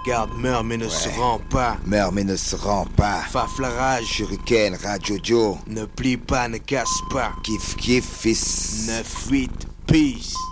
Garde meurt mais ne se rend pas. Meurt mais ne se rend pas. Faf la rage. Shuriken, Rajojo. Ne plie pas, ne casse pas. Kiff kiff fils. 9-8, peace.